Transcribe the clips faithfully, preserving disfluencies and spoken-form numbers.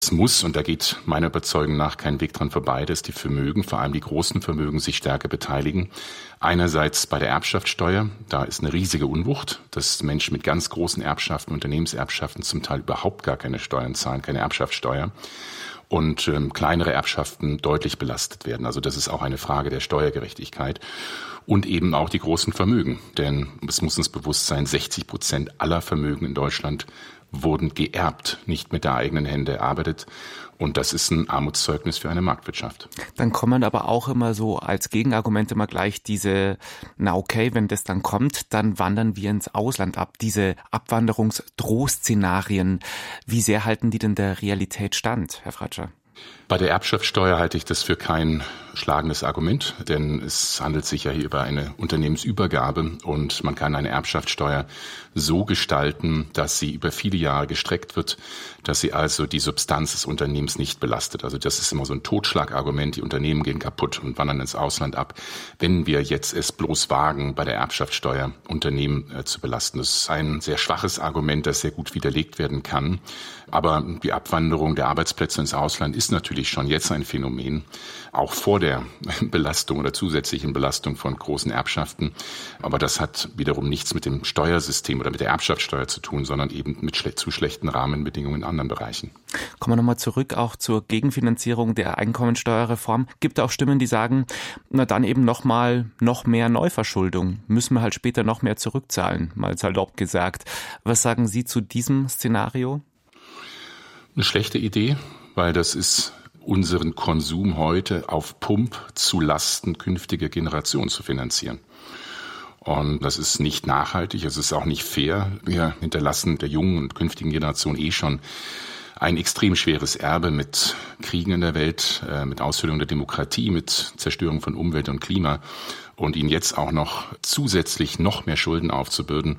Es muss, und da geht meiner Überzeugung nach kein Weg dran vorbei, dass die Vermögen, vor allem die großen Vermögen, sich stärker beteiligen. Einerseits bei der Erbschaftssteuer, da ist eine riesige Unwucht, dass Menschen mit ganz großen Erbschaften, Unternehmenserbschaften zum Teil überhaupt gar keine Steuern zahlen, keine Erbschaftssteuer. Und ähm, kleinere Erbschaften deutlich belastet werden. Also das ist auch eine Frage der Steuergerechtigkeit. Und eben auch die großen Vermögen. Denn es muss uns bewusst sein, sechzig Prozent aller Vermögen in Deutschland wurden geerbt, nicht mit der eigenen Hände erarbeitet. Und das ist ein Armutszeugnis für eine Marktwirtschaft. Dann kommen aber auch immer so als Gegenargument immer gleich diese, na okay, wenn das dann kommt, dann wandern wir ins Ausland ab. Diese Abwanderungsdrohszenarien, wie sehr halten die denn der Realität stand, Herr Fratscher? Bei der Erbschaftssteuer halte ich das für kein schlagendes Argument, denn es handelt sich ja hier über eine Unternehmensübergabe und man kann eine Erbschaftssteuer so gestalten, dass sie über viele Jahre gestreckt wird, dass sie also die Substanz des Unternehmens nicht belastet. Also das ist immer so ein Totschlagargument, die Unternehmen gehen kaputt und wandern ins Ausland ab, wenn wir jetzt es bloß wagen, bei der Erbschaftssteuer Unternehmen äh, zu belasten. Das ist ein sehr schwaches Argument, das sehr gut widerlegt werden kann. Aber die Abwanderung der Arbeitsplätze ins Ausland ist natürlich schon jetzt ein Phänomen, auch vor der Belastung oder zusätzlichen Belastung von großen Erbschaften. Aber das hat wiederum nichts mit dem Steuersystem oder mit der Erbschaftssteuer zu tun, sondern eben mit schle- zu schlechten Rahmenbedingungen in anderen Bereichen. Kommen wir nochmal zurück auch zur Gegenfinanzierung der Einkommensteuerreform. Gibt auch Stimmen, die sagen, na dann eben nochmal noch mehr Neuverschuldung. Müssen wir halt später noch mehr zurückzahlen, mal salopp gesagt. Was sagen Sie zu diesem Szenario? Eine schlechte Idee, weil das ist unseren Konsum heute auf Pump zu Lasten künftiger Generationen zu finanzieren. Und das ist nicht nachhaltig, es ist auch nicht fair. Wir hinterlassen der jungen und künftigen Generation eh schon ein extrem schweres Erbe mit Kriegen in der Welt, mit Aushöhlung der Demokratie, mit Zerstörung von Umwelt und Klima. Und ihnen jetzt auch noch zusätzlich noch mehr Schulden aufzubürden,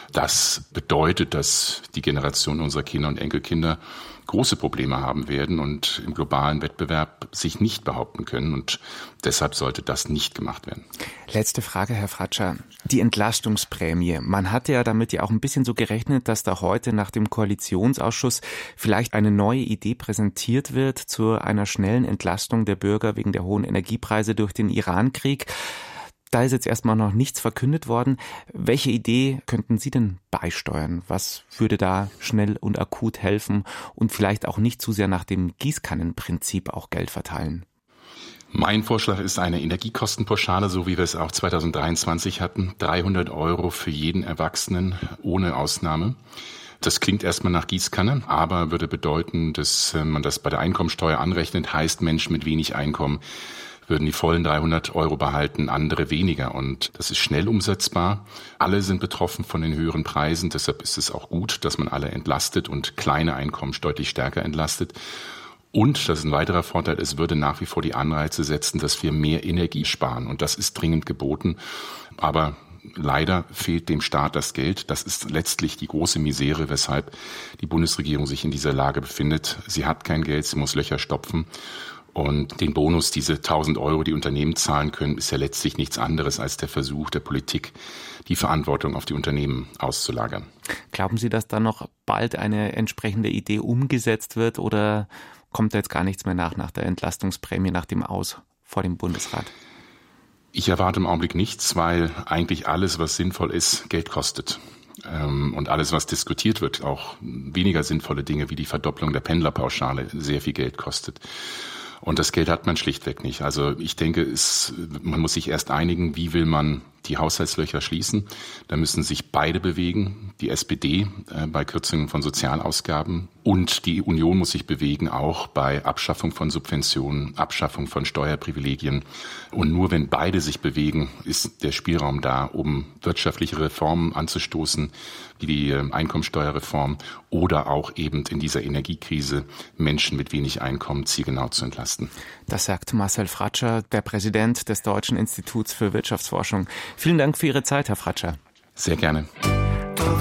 das bedeutet, dass die Generation unserer Kinder und Enkelkinder große Probleme haben werden und im globalen Wettbewerb sich nicht behaupten können. Und deshalb sollte das nicht gemacht werden. Letzte Frage, Herr Fratscher. Die Entlastungsprämie. Man hatte ja damit ja auch ein bisschen so gerechnet, dass da heute nach dem Koalitionsausschuss vielleicht eine neue Idee präsentiert wird zu einer schnellen Entlastung der Bürger wegen der hohen Energiepreise durch den Irankrieg. Da ist jetzt erstmal noch nichts verkündet worden. Welche Idee könnten Sie denn beisteuern? Was würde da schnell und akut helfen und vielleicht auch nicht zu sehr nach dem Gießkannenprinzip auch Geld verteilen? Mein Vorschlag ist eine Energiekostenpauschale, so wie wir es auch zweitausenddreiundzwanzig hatten. dreihundert Euro für jeden Erwachsenen ohne Ausnahme. Das klingt erstmal nach Gießkanne, aber würde bedeuten, dass man das bei der Einkommensteuer anrechnet, heißt Menschen mit wenig Einkommen würden die vollen dreihundert Euro behalten, andere weniger. Und das ist schnell umsetzbar. Alle sind betroffen von den höheren Preisen. Deshalb ist es auch gut, dass man alle entlastet und kleine Einkommen deutlich stärker entlastet. Und, das ist ein weiterer Vorteil, es würde nach wie vor die Anreize setzen, dass wir mehr Energie sparen. Und das ist dringend geboten. Aber leider fehlt dem Staat das Geld. Das ist letztlich die große Misere, weshalb die Bundesregierung sich in dieser Lage befindet. Sie hat kein Geld, sie muss Löcher stopfen. Und den Bonus, diese tausend Euro, die Unternehmen zahlen können, ist ja letztlich nichts anderes als der Versuch der Politik, die Verantwortung auf die Unternehmen auszulagern. Glauben Sie, dass da noch bald eine entsprechende Idee umgesetzt wird oder kommt da jetzt gar nichts mehr nach, nach der Entlastungsprämie, nach dem Aus vor dem Bundesrat? Ich erwarte im Augenblick nichts, weil eigentlich alles, was sinnvoll ist, Geld kostet. Und alles, was diskutiert wird, auch weniger sinnvolle Dinge wie die Verdopplung der Pendlerpauschale, sehr viel Geld kostet. Und das Geld hat man schlichtweg nicht. Also ich denke, es, man muss sich erst einigen, wie will man die Haushaltslöcher schließen. Da müssen sich beide bewegen, die S P D äh, bei Kürzungen von Sozialausgaben und die Union muss sich bewegen, auch bei Abschaffung von Subventionen, Abschaffung von Steuerprivilegien. Und nur wenn beide sich bewegen, ist der Spielraum da, um wirtschaftliche Reformen anzustoßen, wie die äh, Einkommensteuerreform oder auch eben in dieser Energiekrise Menschen mit wenig Einkommen zielgenau zu entlasten. Das sagt Marcel Fratscher, der Präsident des Deutschen Instituts für Wirtschaftsforschung. Vielen Dank für Ihre Zeit, Herr Fratscher. Sehr gerne.